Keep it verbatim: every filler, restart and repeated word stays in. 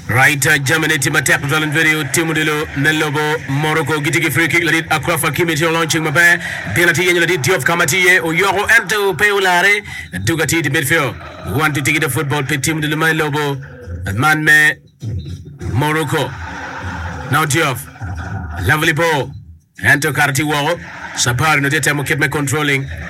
Right, uh, Germany team attack talent video team dilo Nelobo Morocco gitigi free kick ladit Akrafa Kimmich launching mabe penalty yenye ladit Diouf Kamatiye o Yoro Ento Peulare Dugati the midfield want to take the football pe team dilo Nelobo man me Morocco now Diouf lovely ball Ento Karati Woro Sapar no tete mo keep me controlling